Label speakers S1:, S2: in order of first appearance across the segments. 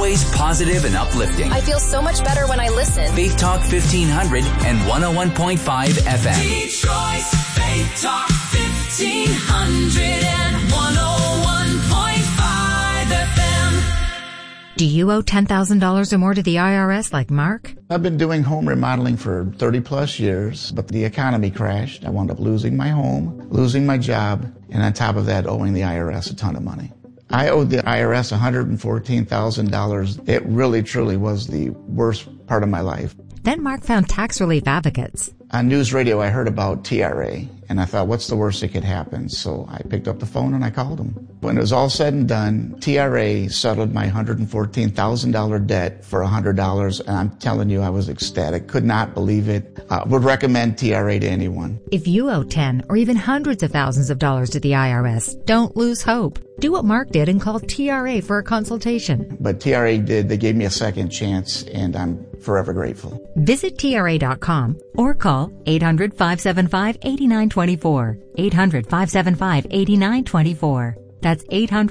S1: always positive and uplifting.
S2: I feel so much better when I listen.
S1: Faith Talk 1500 and 101.5 FM.
S3: Detroit's Faith Talk 1500 and 101.5 FM.
S4: Do you owe $10,000 or more to the IRS like Mark?
S5: I've been doing home remodeling for 30 plus years, but the economy crashed. I wound up losing my home, losing my job, and on top of that, owing the IRS a ton of money. I owed the IRS $114,000. It really, truly was the worst part of my life.
S4: Then Mark found tax relief advocates.
S5: On news radio, I heard about TRA, and I thought, what's the worst that could happen? So I picked up the phone and I called them. When it was all said and done, TRA settled my $114,000 debt for $100, and I'm telling you, I was ecstatic. Could not believe it. Would recommend TRA to anyone.
S4: If you owe 10 or even hundreds of thousands of dollars to the IRS, don't lose hope. Do what Mark did and call TRA for a consultation.
S5: But TRA did. They gave me a second chance, and I'm forever grateful.
S4: Visit TRA.com or call 800-575-8924. 800-575-8924. That's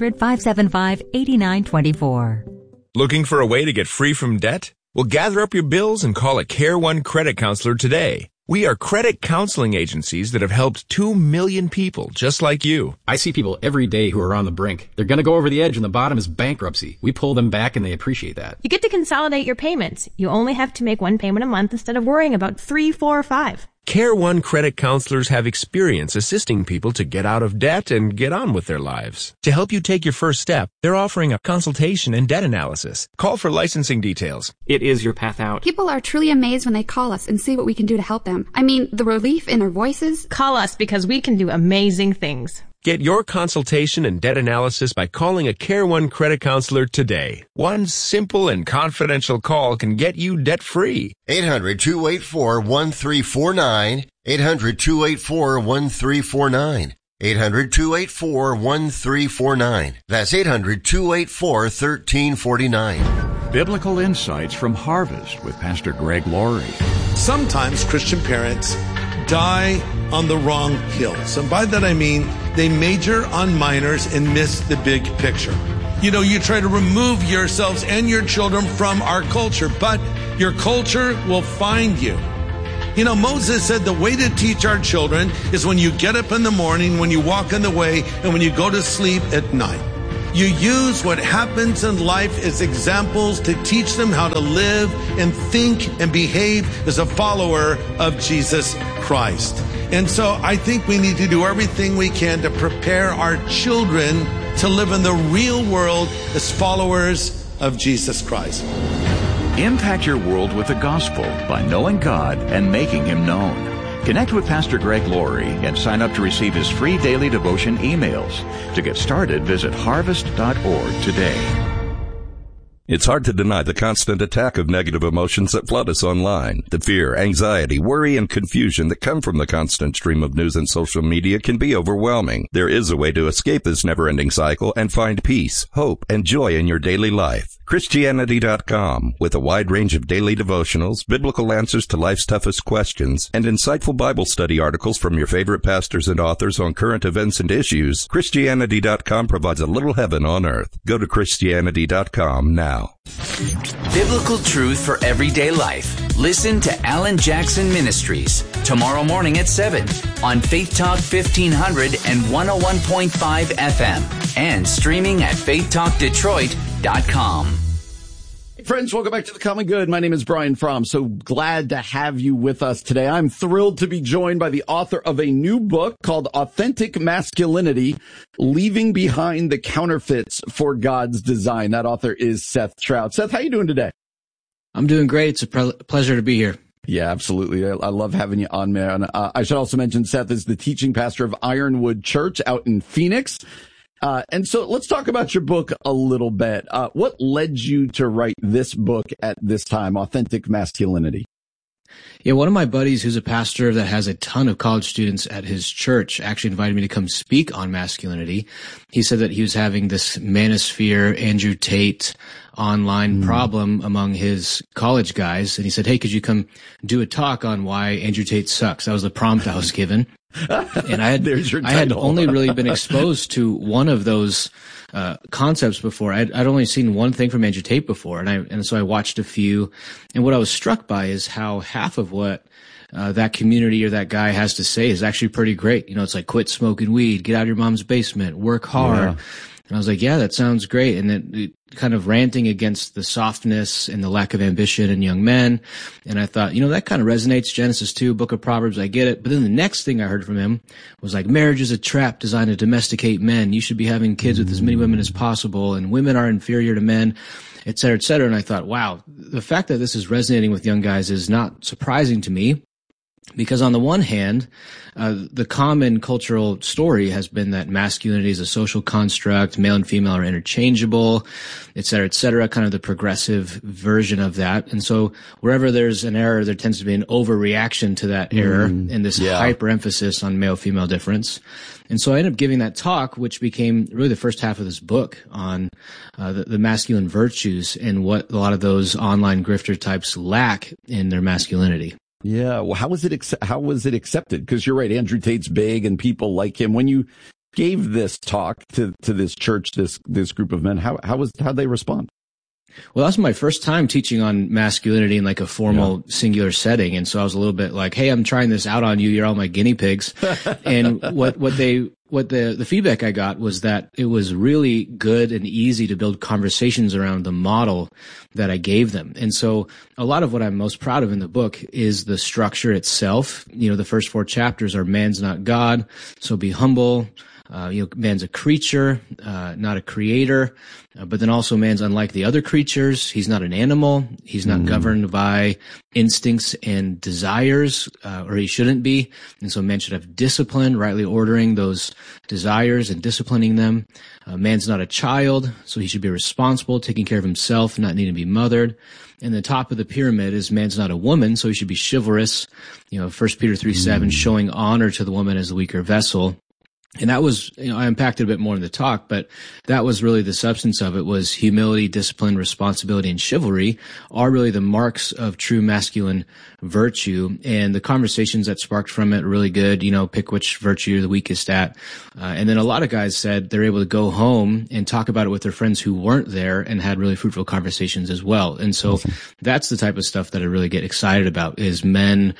S4: 800-575-8924.
S6: Looking for a way to get free from debt? Well, gather up your bills and call a Care One credit counselor today. We are credit counseling agencies that have helped 2 million people just like you.
S7: I see people every day who are on the brink. They're going to go over the edge and the bottom is bankruptcy. We pull them back and they appreciate that.
S8: You get to consolidate your payments. You only have to make one payment a month instead of worrying about 3, 4, or 5.
S6: Care One credit counselors have experience assisting people to get out of debt and get on with their lives. To help you take your first step, they're offering a consultation and debt analysis. Call for licensing details.
S7: It is your path out.
S9: People are truly amazed when they call us and see what we can do to help them. I mean, the relief in their voices.
S8: Call us because we can do amazing things.
S6: Get your consultation and debt analysis by calling a Care One credit counselor today. One simple and confidential call can get you debt-free.
S10: 800-284-1349. 800-284-1349. 800-284-1349. That's 800-284-1349.
S11: Biblical Insights from Harvest with Pastor Greg Laurie.
S12: Sometimes Christian parents die on the wrong hills. And by that I mean they major on minors and miss the big picture. You know, you try to remove yourselves and your children from our culture, but your culture will find you. You know, Moses said the way to teach our children is when you get up in the morning, when you walk on the way, and when you go to sleep at night. You use what happens in life as examples to teach them how to live and think and behave as a follower of Jesus Christ. And so I think we need to do everything we can to prepare our children to live in the real world as followers of Jesus Christ.
S11: Impact your world with the gospel by knowing God and making Him known. Connect with Pastor Greg Laurie and sign up to receive his free daily devotion emails. To get started, visit harvest.org today.
S13: It's hard to deny the constant attack of negative emotions that flood us online. The fear, anxiety, worry, and confusion that come from the constant stream of news and social media can be overwhelming. There is a way to escape this never-ending cycle and find peace, hope, and joy in your daily life. Christianity.com, with a wide range of daily devotionals, biblical answers to life's toughest questions, and insightful Bible study articles from your favorite pastors and authors on current events and issues, Christianity.com provides a little heaven on earth. Go to Christianity.com now.
S1: Biblical truth for everyday life. Listen to Alan Jackson Ministries tomorrow morning at 7 on Faith Talk 1500 and 101.5 FM and streaming at faithtalkdetroit.com.
S14: Friends, welcome back to The Common Good. My name is Brian Fromm. So glad to have you with us today. I'm thrilled to be joined by the author of a new book called Authentic Masculinity, Leaving Behind the Counterfeits for God's Design. That author is Seth Trout. Seth, how you doing today?
S15: I'm doing great. It's a pleasure to be here.
S14: Yeah, absolutely. I love having you on, man. I should also mention Seth is the teaching pastor of Ironwood Church out in Phoenix. And so let's talk about your book a little bit. What led you to write this book at this time, Authentic Masculinity?
S15: Yeah, one of my buddies who's a pastor that has a ton of college students at his church actually invited me to come speak on masculinity. He said that he was having this manosphere, Andrew Tate, online problem among his college guys. And he said, hey, could you come do a talk on why Andrew Tate sucks? That was the prompt I was given. And I had only really been exposed to one of those concepts before. I'd only seen one thing from Andrew Tate before. And so I watched a few. And what I was struck by is how half of what that community or that guy has to say is actually pretty great. You know, it's like quit smoking weed, get out of your mom's basement, work hard. Yeah. And I was like, yeah, that sounds great. And it kind of ranting against the softness and the lack of ambition in young men. And I thought, you know, that kind of resonates. Genesis 2, Book of Proverbs, I get it. But then the next thing I heard from him was like, marriage is a trap designed to domesticate men. You should be having kids with as many women as possible. And women are inferior to men, et cetera, et cetera. And I thought, wow, the fact that this is resonating with young guys is not surprising to me. Because on the one hand, the common cultural story has been that masculinity is a social construct, male and female are interchangeable, et cetera, kind of the progressive version of that. And so wherever there's an error, there tends to be an overreaction to that error and this hyper-emphasis on male-female difference. And so I ended up giving that talk, which became really the first half of this book on the masculine virtues and what a lot of those online grifter types lack in their masculinity.
S14: Yeah. Well, how was it accepted? Because you're right, Andrew Tate's big and people like him. When you gave this talk to this church, this group of men, how'd they respond?
S15: Well, that's my first time teaching on masculinity in like a formal singular setting. And so I was a little bit like, hey, I'm trying this out on you. You're all my guinea pigs. And what the feedback I got was that it was really good and easy to build conversations around the model that I gave them. And so a lot of what I'm most proud of in the book is the structure itself. You know, the first 4 chapters are man's not God, so be humble. Man's a creature, not a creator. But then also man's unlike the other creatures. He's not an animal. He's not governed by instincts and desires, or he shouldn't be. And so man should have discipline, rightly ordering those desires and disciplining them. Man's not a child, so he should be responsible, taking care of himself, not needing to be mothered. And the top of the pyramid is man's not a woman, so he should be chivalrous. 1 Peter 3:7, showing honor to the woman as the weaker vessel. And that was, I unpacked it a bit more in the talk, but that was really the substance of it, was humility, discipline, responsibility, and chivalry are really the marks of true masculine virtue. And the conversations that sparked from it are really good. Pick which virtue you're the weakest at. And then a lot of guys said they're able to go home and talk about it with their friends who weren't there and had really fruitful conversations as well. And so that's the type of stuff that I really get excited about, is men,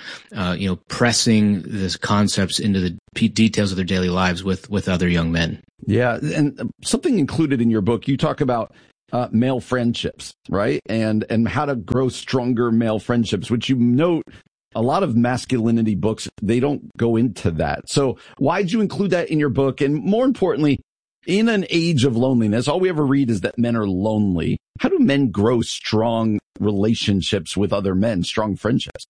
S15: pressing these concepts into the details of their daily lives with other young men.
S14: Yeah. And something included in your book, you talk about male friendships, right? And how to grow stronger male friendships, which you note a lot of masculinity books, they don't go into that. So why'd you include that in your book? And more importantly, in an age of loneliness, all we ever read is that men are lonely. How do men grow strong relationships with other men, strong friendships?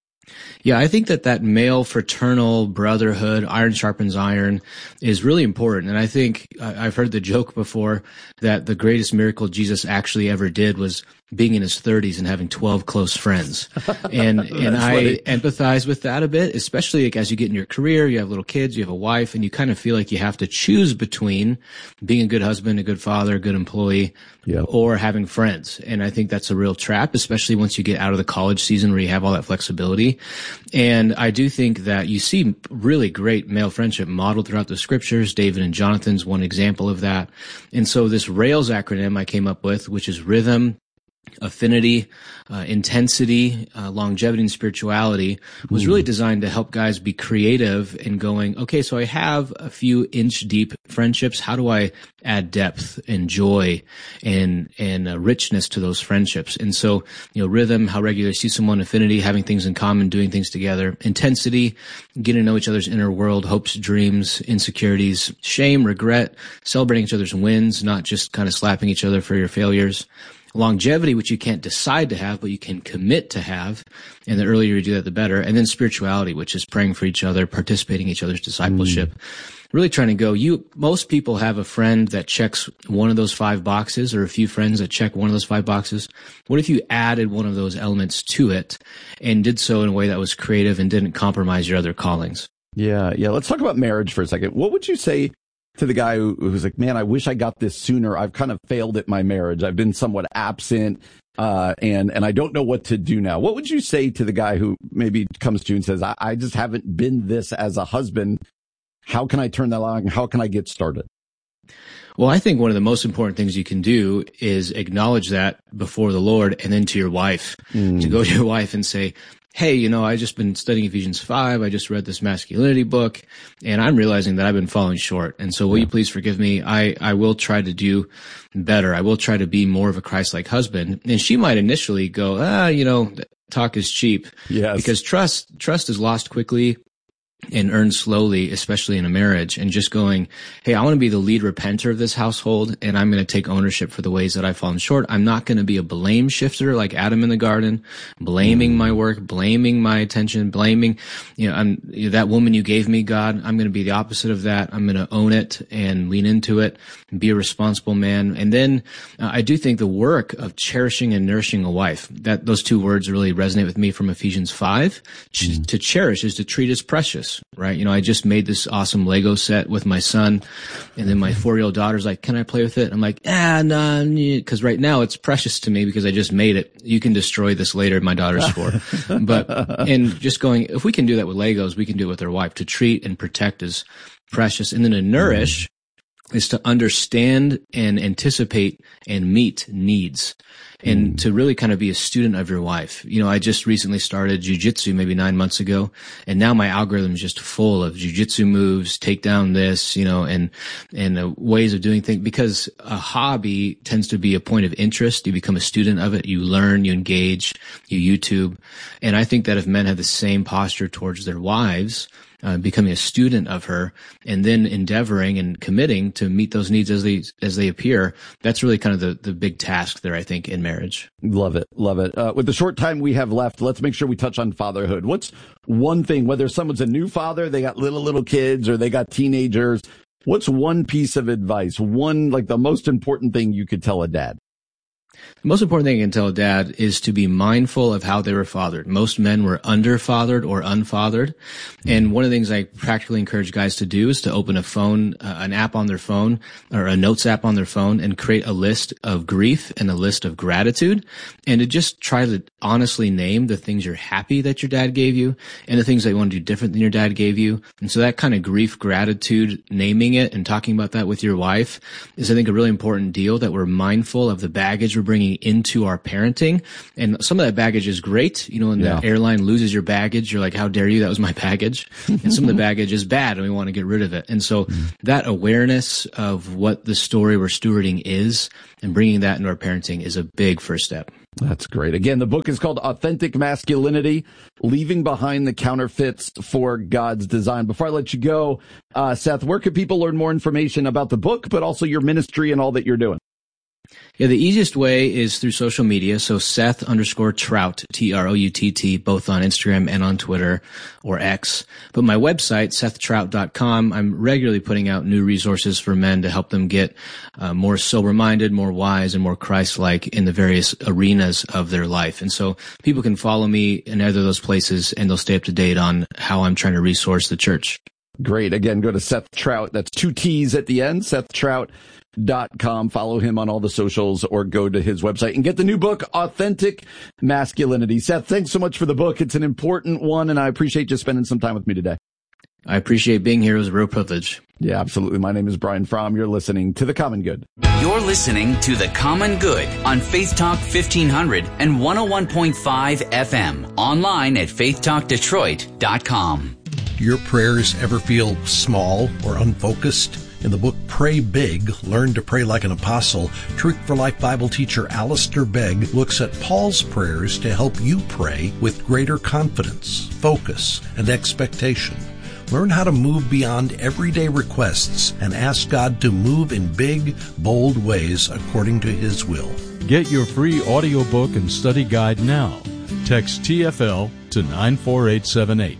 S15: Yeah, I think that male fraternal brotherhood, iron sharpens iron, is really important. And I think I've heard the joke before that the greatest miracle Jesus actually ever did was being in his 30s and having 12 close friends. And I empathize with that a bit, especially like as you get in your career, you have little kids, you have a wife, and you kind of feel like you have to choose between being a good husband, a good father, a good employee, or having friends. And I think that's a real trap, especially once you get out of the college season where you have all that flexibility. And I do think that you see really great male friendship modeled throughout the scriptures. David and Jonathan's one example of that. And so this RAILS acronym I came up with, which is rhythm, affinity, intensity, longevity, and spirituality, was really designed to help guys be creative in going, okay, so I have a few inch deep friendships. How do I add depth and joy and richness to those friendships? And so, rhythm, how regularly you see someone; affinity, having things in common, doing things together; intensity, getting to know each other's inner world, hopes, dreams, insecurities; shame, regret, celebrating each other's wins, not just kind of slapping each other for your failures; longevity, which you can't decide to have, but you can commit to have. And the earlier you do that, the better. And then spirituality, which is praying for each other, participating in each other's discipleship. Really trying to go, most people have a friend that checks one of those 5 boxes, or a few friends that check one of those 5 boxes. What if you added one of those elements to it and did so in a way that was creative and didn't compromise your other callings?
S14: Yeah. Let's talk about marriage for a second. What would you say to the guy who's like, man, I wish I got this sooner. I've kind of failed at my marriage. I've been somewhat absent, and I don't know what to do now. What would you say to the guy who maybe comes to you and says, I just haven't been this as a husband? How can I turn that along? How can I get started?
S15: Well, I think one of the most important things you can do is acknowledge that before the Lord and then to your wife, to go to your wife and say, hey, I just been studying Ephesians 5. I just read this masculinity book and I'm realizing that I've been falling short. And so will you please forgive me? I will try to do better. I will try to be more of a Christ-like husband. And she might initially go, talk is cheap.
S14: Yes.
S15: Because trust is lost quickly and earned slowly, especially in a marriage, and just going, hey, I want to be the lead repenter of this household, and I'm going to take ownership for the ways that I've fallen short. I'm not going to be a blame shifter like Adam in the garden, blaming my work, blaming my attention, blaming, that woman you gave me, God. I'm going to be the opposite of that. I'm going to own it and lean into it and be a responsible man. And then I do think the work of cherishing and nourishing a wife, that those two words really resonate with me from Ephesians 5. To cherish is to treat as precious. Right? I just made this awesome Lego set with my son, and then my 4-year-old daughter's like, can I play with it? I'm like, no, because right now it's precious to me because I just made it. You can destroy this later, my daughter's 4. And just going, if we can do that with Legos, we can do it with our wife, to treat and protect as precious. And then to nourish is to understand and anticipate and meet needs. And to really kind of be a student of your wife. I just recently started jujitsu maybe 9 months ago, and now my algorithm is just full of jujitsu moves, take down this, and ways of doing things, because a hobby tends to be a point of interest. You become a student of it. You learn, you engage, you YouTube. And I think that if men have the same posture towards their wives, becoming a student of her and then endeavoring and committing to meet those needs as they appear, that's really kind of the big task there, I think, in marriage.
S14: Love it. Love it. With the short time we have left, let's make sure we touch on fatherhood. What's one thing, whether someone's a new father, they got little kids, or they got teenagers, what's one piece of advice, the most important thing you could tell a dad?
S15: The most important thing I can tell a dad is to be mindful of how they were fathered. Most men were underfathered or unfathered. And one of the things I practically encourage guys to do is to open a phone, an app on their phone, or a notes app on their phone, and create a list of grief and a list of gratitude, and to just try to honestly name the things you're happy that your dad gave you and the things that you want to do different than your dad gave you. And so that kind of grief, gratitude, naming it and talking about that with your wife is, I think, a really important deal, that we're mindful of the baggage we're bringing into our parenting. And some of that baggage is great. When the airline loses your baggage, you're like, how dare you? That was my baggage. And some of the baggage is bad and we want to get rid of it. And so that awareness of what the story we're stewarding is and bringing that into our parenting is a big first step.
S14: That's great. Again, the book is called Authentic Masculinity, Leaving Behind the Counterfeits for God's Design. Before I let you go, Seth, where can people learn more information about the book, but also your ministry and all that you're doing?
S15: Yeah, the easiest way is through social media. So Seth_Trout, T-R-O-U-T-T, both on Instagram and on Twitter or X. But my website, SethTrout.com, I'm regularly putting out new resources for men to help them get more sober-minded, more wise, and more Christ-like in the various arenas of their life. And so people can follow me in either of those places, and they'll stay up to date on how I'm trying to resource the church.
S14: Great. Again, go to Seth Trout. That's 2 T's at the end, SethTrout.com. Follow him on all the socials or go to his website and get the new book, Authentic Masculinity. Seth, thanks so much for the book. It's an important one, and I appreciate you spending some time with me today.
S15: I appreciate being here. It was a real privilege.
S14: Yeah, absolutely. My name is Brian Fromm. You're listening to The Common Good.
S1: You're listening to The Common Good on Faith Talk 1500 and 101.5 FM. Online at faithtalkdetroit.com.
S16: Your prayers ever feel small or unfocused? In the book Pray Big, Learn to Pray Like an Apostle, Truth for Life Bible teacher Alistair Begg looks at Paul's prayers to help you pray with greater confidence, focus, and expectation. Learn how to move beyond everyday requests and ask God to move in big, bold ways according to His will.
S17: Get your free audiobook and study guide now. Text TFL to 94878.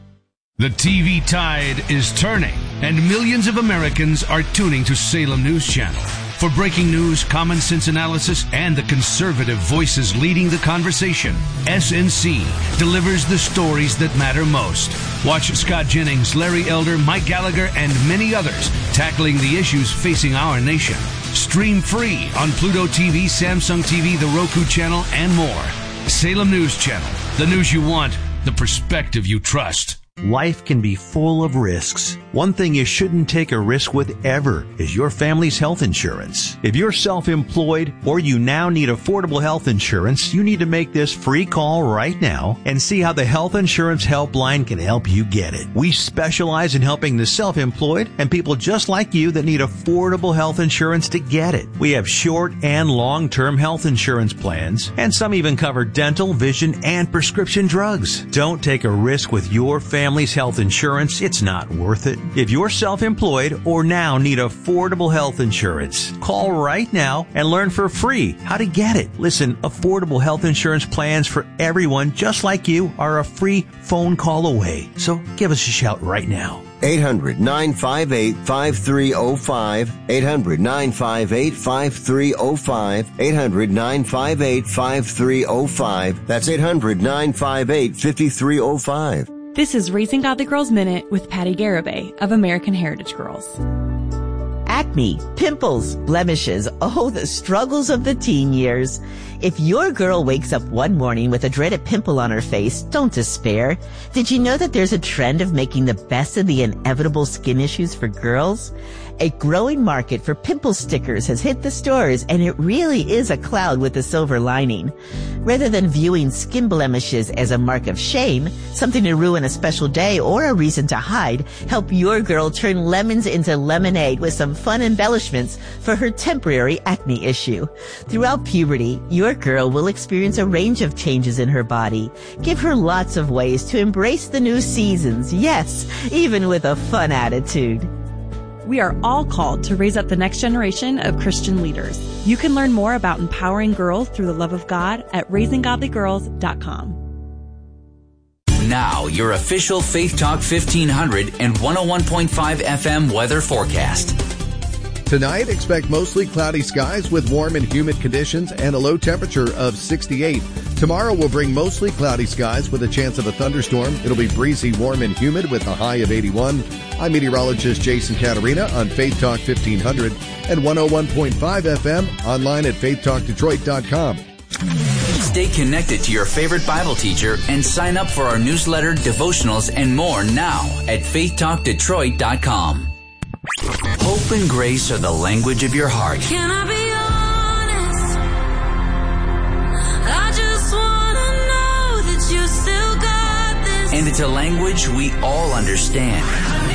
S18: The TV tide is turning, and millions of Americans are tuning to Salem News Channel. For breaking news, common sense analysis, and the conservative voices leading the conversation, SNC delivers the stories that matter most. Watch Scott Jennings, Larry Elder, Mike Gallagher, and many others tackling the issues facing our nation. Stream free on Pluto TV, Samsung TV, the Roku channel, and more. Salem News Channel. The news you want, the perspective you trust.
S19: Life can be full of risks. One thing you shouldn't take a risk with ever is your family's health insurance. If you're self-employed or you now need affordable health insurance, you need to make this free call right now and see how the Health Insurance Helpline can help you get it. We specialize in helping the self-employed and people just like you that need affordable health insurance to get it. We have short and long-term health insurance plans, and some even cover dental, vision, and prescription drugs. Don't take a risk with your family's health insurance. It's not worth it. If you're self-employed or now need affordable health insurance, call right now and learn for free how to get it. Listen, affordable health insurance plans for everyone just like you are a free phone call away. So give us a shout right now.
S10: 800-958-5305. 800-958-5305. 800-958-5305. That's 800-958-5305.
S20: This is Raising Godly Girls Minute with Patty Garibay of American Heritage Girls.
S21: Acne, pimples, blemishes, oh, the struggles of the teen years. If your girl wakes up one morning with a dreaded pimple on her face, don't despair. Did you know that there's a trend of making the best of the inevitable skin issues for girls? A growing market for pimple stickers has hit the stores, and it really is a cloud with a silver lining. Rather than viewing skin blemishes as a mark of shame, something to ruin a special day, or a reason to hide, help your girl turn lemons into lemonade with some fun embellishments for her temporary acne issue. Throughout puberty, your girl will experience a range of changes in her body. Give her lots of ways to embrace the new seasons, yes, even with a fun attitude.
S20: We are all called to raise up the next generation of Christian leaders. You can learn more about empowering girls through the love of God at raisinggodlygirls.com.
S1: Now, your official Faith Talk 1500 and 101.5 FM weather forecast.
S22: Tonight, expect mostly cloudy skies with warm and humid conditions and a low temperature of 68. Tomorrow will bring mostly cloudy skies with a chance of a thunderstorm. It'll be breezy, warm, and humid with a high of 81. I'm meteorologist Jason Caterina on Faith Talk 1500 and 101.5 FM, online at faithtalkdetroit.com.
S1: Stay connected to your favorite Bible teacher and sign up for our newsletter, devotionals, and more now at faithtalkdetroit.com. Hope and grace are the language of your heart.
S3: Can I be honest? I just want to know that you still got this.
S1: And it's a language we all understand.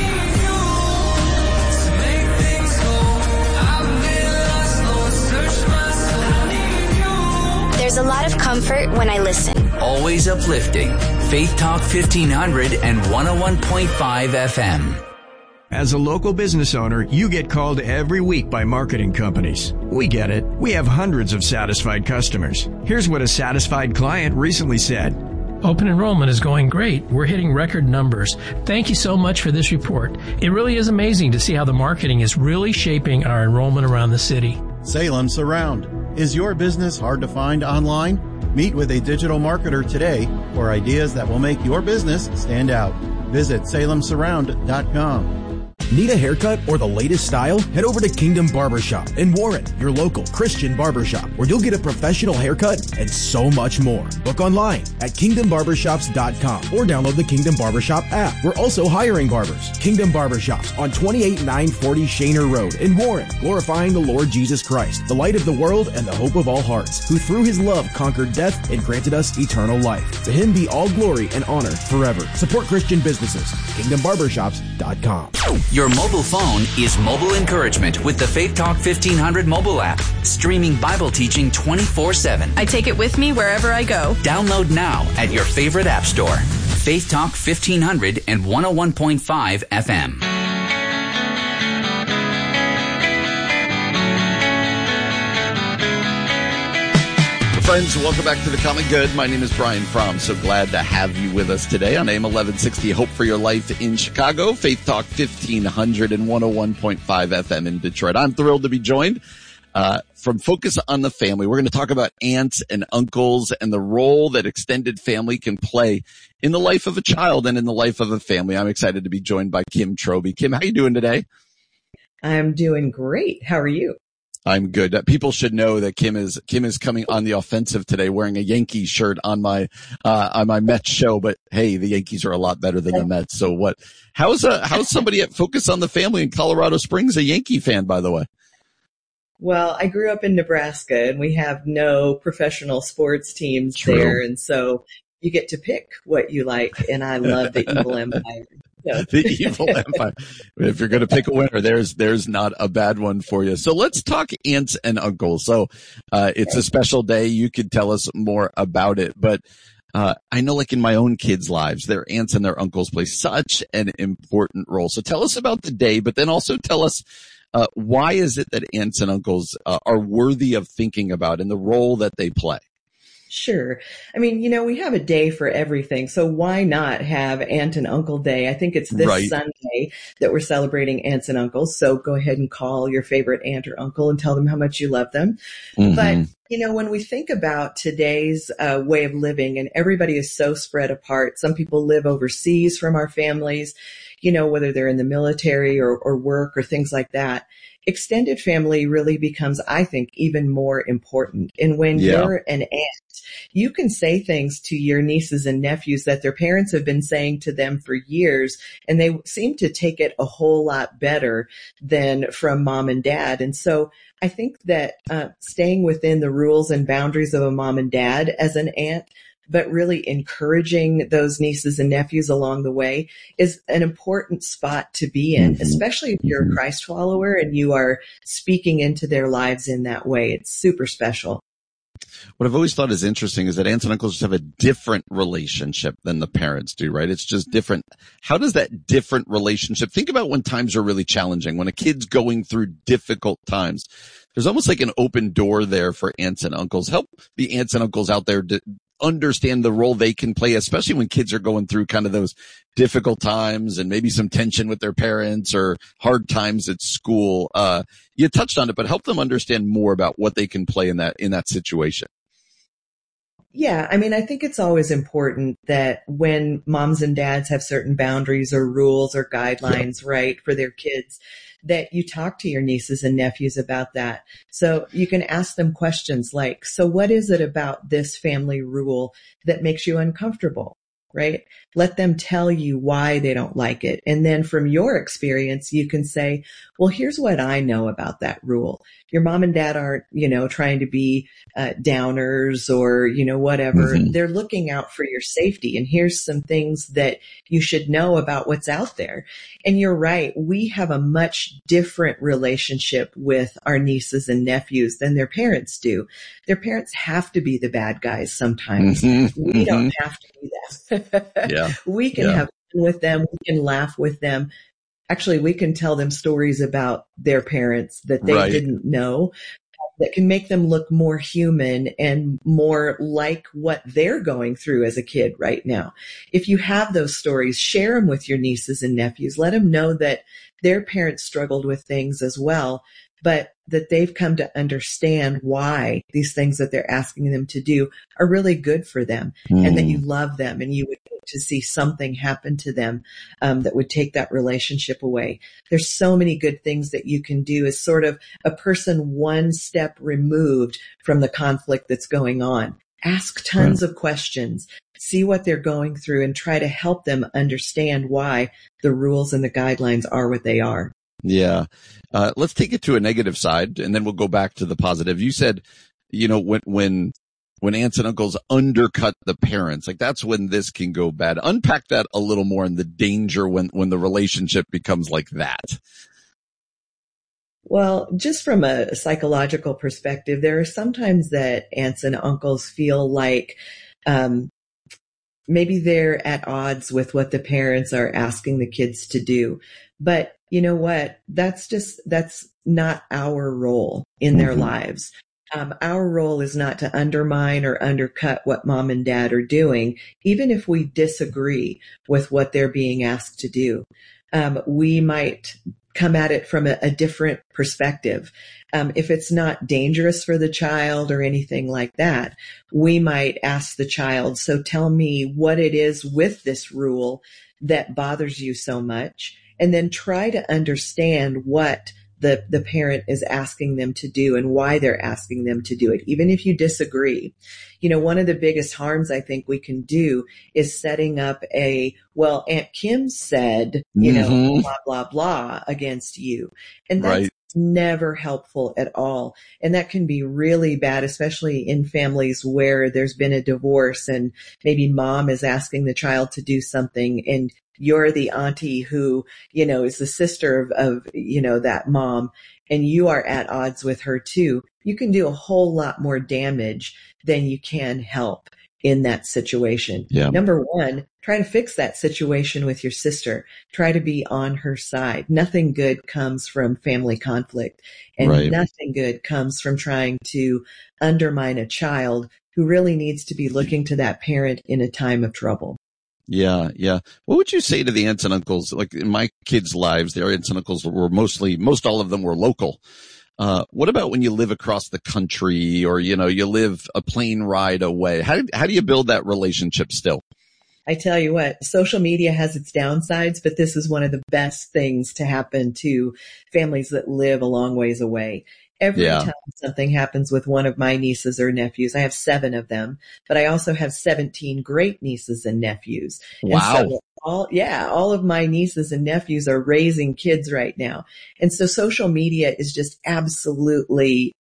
S2: There's a lot of comfort when I listen.
S1: Always uplifting. Faith Talk 1500 and 101.5 FM.
S23: As a local business owner, you get called every week by marketing companies. We get it. We have hundreds of satisfied customers. Here's what a satisfied client recently said.
S24: Open enrollment is going great. We're hitting record numbers. Thank you so much for this report. It really is amazing to see how the marketing is really shaping our enrollment around the city.
S25: Salem Surround. Is your business hard to find online? Meet with a digital marketer today for ideas that will make your business stand out. Visit salemsurround.com.
S26: Need a haircut or the latest style? Head over to Kingdom Barbershop in Warren, your local Christian barbershop, where you'll get a professional haircut and so much more. Book online at kingdombarbershops.com or download the Kingdom Barbershop app. We're also hiring barbers. Kingdom Barbershops on 28940 Shaner Road in Warren, glorifying the Lord Jesus Christ, the light of the world and the hope of all hearts, who through his love conquered death and granted us eternal life. To him be all glory and honor forever. Support Christian businesses. KingdomBarbershops.com.
S1: Your mobile phone is mobile encouragement with the Faith Talk 1500 mobile app. Streaming Bible teaching 24/7.
S20: I take it with me wherever I go.
S1: Download now at your favorite app store. Faith Talk 1500 and 101.5 FM.
S14: Friends, welcome back to The Common Good. My name is Brian Fromm. So glad to have you with us today on AM 1160 Hope for Your Life in Chicago, Faith Talk 1500 and 101.5 FM in Detroit. I'm thrilled to be joined from Focus on the Family. We're going to talk about aunts and uncles and the role that extended family can play in the life of a child and in the life of a family. I'm excited to be joined by Kim Troby. Kim, how you doing today?
S4: I'm doing great. How are you?
S14: I'm good. People should know that Kim is coming on the offensive today, wearing a Yankees shirt on my Mets show. But hey, the Yankees are a lot better than the Mets. So what? How's somebody at Focus on the Family in Colorado Springs a Yankee fan, by the way?
S4: Well, I grew up in Nebraska, and we have no professional sports teams there, and so you get to pick what you like. And I love the Evil Empire. Yeah.
S14: The Evil Empire. If you're going to pick a winner, there's not a bad one for you. So let's talk aunts and uncles. So, it's a special day. You could tell us more about it, but, I know like in my own kids' lives, their aunts and their uncles play such an important role. So tell us about the day, but then also tell us, why is it that aunts and uncles, are worthy of thinking about and the role that they play?
S4: Sure. I mean, we have a day for everything. So why not have Aunt and Uncle Day? I think it's this Sunday that we're celebrating aunts and uncles. So go ahead and call your favorite aunt or uncle and tell them how much you love them. Mm-hmm. But, when we think about today's way of living, and everybody is so spread apart, some people live overseas from our families, whether they're in the military or work or things like that. Extended family really becomes, I think, even more important. And when you're an aunt, you can say things to your nieces and nephews that their parents have been saying to them for years, and they seem to take it a whole lot better than from mom and dad. And so I think that staying within the rules and boundaries of a mom and dad as an aunt, but really encouraging those nieces and nephews along the way is an important spot to be in, especially if you're a Christ follower and you are speaking into their lives in that way. It's super special.
S14: What I've always thought is interesting is that aunts and uncles just have a different relationship than the parents do, right? It's just different. How does that different relationship, think about when times are really challenging, when a kid's going through difficult times, there's almost like an open door there for aunts and uncles. Help the aunts and uncles out there to understand the role they can play, especially when kids are going through kind of those difficult times and maybe some tension with their parents or hard times at school. You touched on it, but help them understand more about what they can play in that situation.
S4: Yeah. I mean, I think it's always important that when moms and dads have certain boundaries or rules or guidelines, right, for their kids, that you talk to your nieces and nephews about that. So you can ask them questions like, so what is it about this family rule that makes you uncomfortable? Right? Let them tell you why they don't like it. And then from your experience, you can say, well, here's what I know about that rule. Your mom and dad aren't, trying to be downers or, whatever. Mm-hmm. They're looking out for your safety. And here's some things that you should know about what's out there. And you're right. We have a much different relationship with our nieces and nephews than their parents do. Their parents have to be the bad guys sometimes. Mm-hmm. We don't have to be that.
S14: Yeah.
S4: We can have fun with them. We can laugh with them. Actually, we can tell them stories about their parents that they didn't know that can make them look more human and more like what they're going through as a kid right now. If you have those stories, share them with your nieces and nephews. Let them know that their parents struggled with things as well, but that they've come to understand why these things that they're asking them to do are really good for them, and that you love them and you would like to see something happen to them that would take that relationship away. There's so many good things that you can do as sort of a person one step removed from the conflict that's going on. Ask tons of questions, see what they're going through, and try to help them understand why the rules and the guidelines are what they are.
S14: Yeah. Let's take it to a negative side and then we'll go back to the positive. You said, when aunts and uncles undercut the parents, like that's when this can go bad. Unpack that a little more and the danger when the relationship becomes like that.
S4: Well, just from a psychological perspective, there are sometimes that aunts and uncles feel like, maybe they're at odds with what the parents are asking the kids to do. But you know what? That's not our role in their lives. Our role is not to undermine or undercut what mom and dad are doing, even if we disagree with what they're being asked to do. We might come at it from a different perspective. If it's not dangerous for the child or anything like that, we might ask the child, so tell me what it is with this rule that bothers you so much, and then try to understand what the parent is asking them to do and why they're asking them to do it, even if you disagree. One of the biggest harms I think we can do is setting up well, Aunt Kim said, blah, blah, blah against you. And that's never helpful at all. And that can be really bad, especially in families where there's been a divorce and maybe mom is asking the child to do something and you're the auntie who, is the sister of that mom, and you are at odds with her too. You can do a whole lot more damage than you can help in that situation. Yeah. Number one, try to fix that situation with your sister. Try to be on her side. Nothing good comes from family conflict, and nothing good comes from trying to undermine a child who really needs to be looking to that parent in a time of trouble.
S14: Yeah, yeah. What would you say to the aunts and uncles? Like in my kids' lives, their aunts and uncles were most all of them were local. What about when you live across the country or, you live a plane ride away? How do you build that relationship still?
S4: I tell you what, social media has its downsides, but this is one of the best things to happen to families that live a long ways away. Every time something happens with one of my nieces or nephews, I have 7 of them, but I also have 17 great nieces and nephews.
S14: Wow.
S4: And so all of my nieces and nephews are raising kids right now. And so social media is just absolutely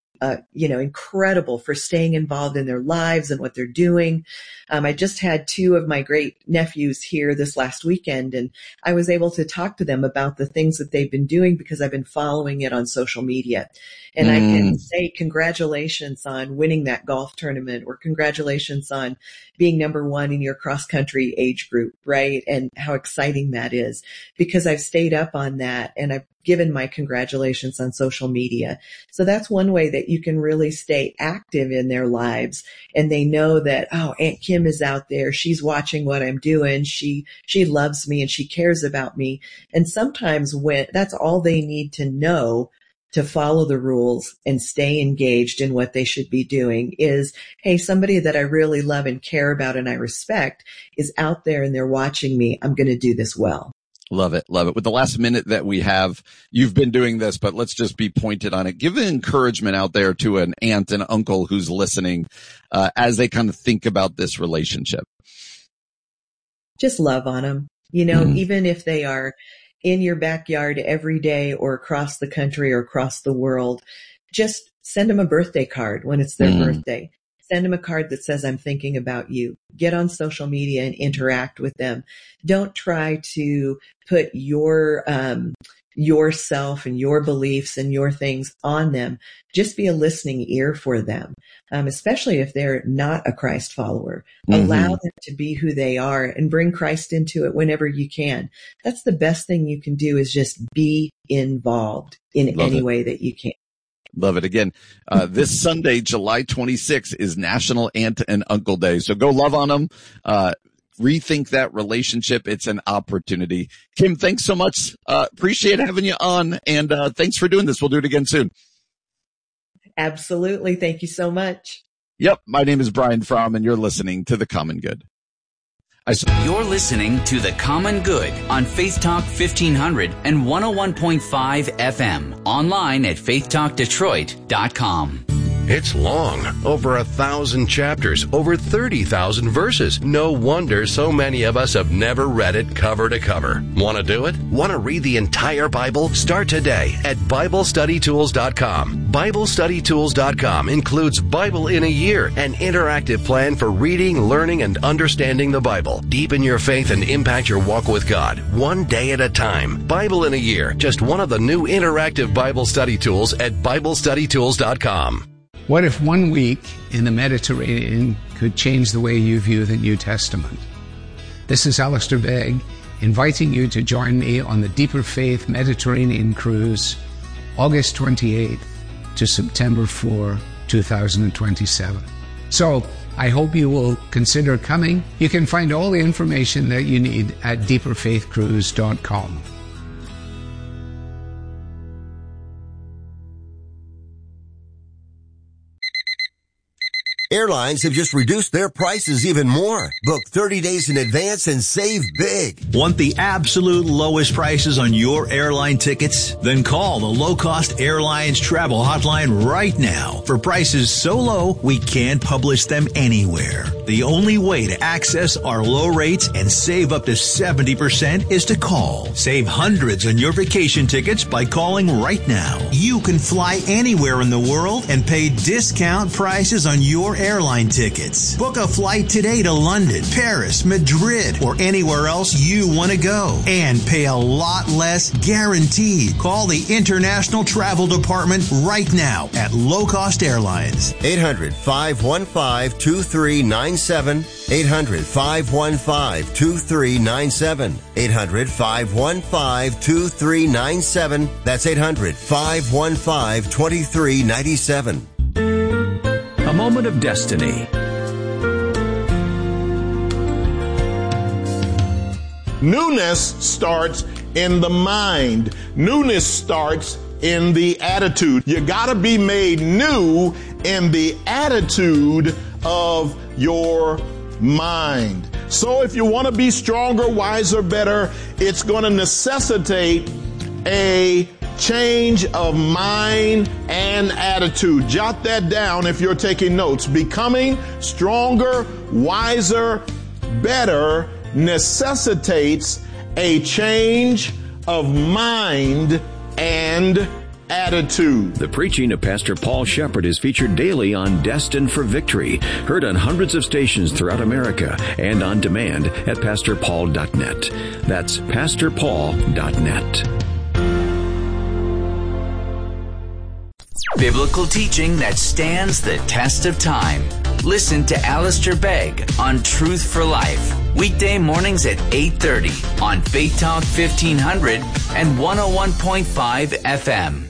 S4: incredible for staying involved in their lives and what they're doing. I just had 2 of my great nephews here this last weekend, and I was able to talk to them about the things that they've been doing because I've been following it on social media. And I can say congratulations on winning that golf tournament, or congratulations on being number 1 in your cross country age group, right? And how exciting that is, because I've stayed up on that and I've given my congratulations on social media. So that's one way that you can really stay active in their lives. And they know that, oh, Aunt Kim is out there. She's watching what I'm doing. She loves me and she cares about me. And sometimes when that's all they need to know to follow the rules and stay engaged in what they should be doing is, hey, somebody that I really love and care about and I respect is out there and they're watching me. I'm going to do this well.
S14: Love it. Love it. With the last minute that we have, you've been doing this, but let's just be pointed on it. Give an encouragement out there to an aunt and uncle who's listening, as they kind of think about this relationship.
S4: Just love on them. Even if they are in your backyard every day or across the country or across the world, just send them a birthday card when it's their birthday. Send them a card that says, I'm thinking about you. Get on social media and interact with them. Don't try to put yourself and your beliefs and your things on them. Just be a listening ear for them, especially if they're not a Christ follower. Allow them to be who they are and bring Christ into it whenever you can. That's the best thing you can do, is just be involved in any way that you can.
S14: Love it. Again, this Sunday, July 26th, is National Aunt and Uncle Day. So go love on them. Rethink that relationship. It's an opportunity. Kim, thanks so much. Appreciate having you on. And thanks for doing this. We'll do it again soon.
S4: Absolutely. Thank you so much.
S14: Yep. My name is Brian Fromm, and you're listening to The Common Good.
S1: You're listening to The Common Good on Faith Talk 1500 and 101.5 FM. Online at faithtalkdetroit.com.
S5: It's long, over 1,000 chapters, over 30,000 verses. No wonder so many of us have never read it cover to cover. Want to do it? Want to read the entire Bible? Start today at BibleStudyTools.com. BibleStudyTools.com includes Bible in a Year, an interactive plan for reading, learning, and understanding the Bible. Deepen your faith and impact your walk with God, one day at a time. Bible in a Year, just one of the new interactive Bible study tools at BibleStudyTools.com.
S6: What if 1 week in the Mediterranean could change the way you view the New Testament? This is Alistair Begg, inviting you to join me on the Deeper Faith Mediterranean Cruise, August 28th to September 4, 2027. So, I hope you will consider coming. You can find all the information that you need at deeperfaithcruise.com.
S10: Airlines have just reduced their prices even more. Book 30 days in advance and save big.
S19: Want the absolute lowest prices on your airline tickets? Then call the Low Cost Airlines Travel Hotline right now for prices so low we can't publish them anywhere. The only way to access our low rates and save up to 70% is to call. Save hundreds on your vacation tickets by calling right now. You can fly anywhere in the world and pay discount prices on your airline tickets. Book a flight today to London, Paris, Madrid, or anywhere else you want to go and pay a lot less guaranteed. Call the International Travel Department right now at Low Cost Airlines.
S10: 800-515-2397. 800-515-2397. 800-515-2397. That's 800-515-2397.
S7: A moment of destiny.
S8: Newness starts in the mind. Newness starts in the attitude. You gotta be made new in the attitude of your mind. So if you want to be stronger, wiser, better, it's going to necessitate a change of mind and attitude. Jot that down if you're taking notes. Becoming stronger, wiser, better necessitates a change of mind and attitude.
S7: The preaching of Pastor Paul Shepherd is featured daily on Destined for Victory, heard on hundreds of stations throughout America and on demand at pastorpaul.net. That's pastorpaul.net.
S1: Biblical teaching that stands the test of time. Listen to Alistair Begg on Truth for Life. Weekday mornings at 8:30 on Faith Talk 1500 and 101.5 FM.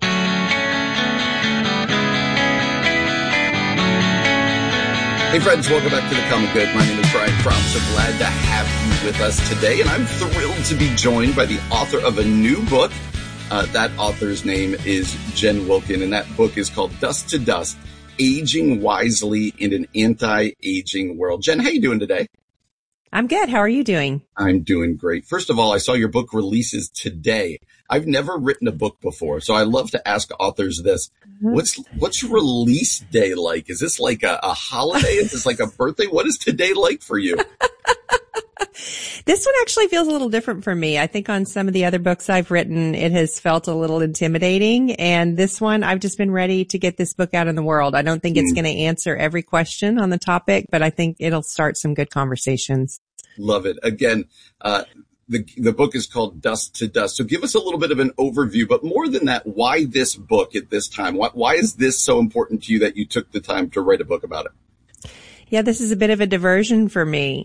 S14: Hey friends, welcome back to The Common Good. My name is Brian Fromm. So glad to have you with us today. And I'm thrilled to be joined by the author of a new book. That author's name is Jen Wilkin, and that book is called Dust to Dust, Aging Wisely in an Anti-Aging World. Jen, how you doing today?
S9: I'm good. How are you doing?
S14: I'm doing great. First of all, I saw your book releases today. I've never written a book before, so I love to ask authors this. What's release day like? Is this like a holiday? Is this like a birthday? What is today like for you?
S9: This one actually feels a little different for me. I think on some of the other books I've written, it has felt a little intimidating. And this one, I've just been ready to get this book out in the world. I don't think it's going to answer every question on the topic, but I think it'll start some good conversations.
S14: Love it. Again, the book is called Dust to Dust. So give us a little bit of an overview, but more than that, why this book at this time? Why is this so important to you that you took the time to write a book about it?
S9: Yeah, this is a bit of a diversion for me.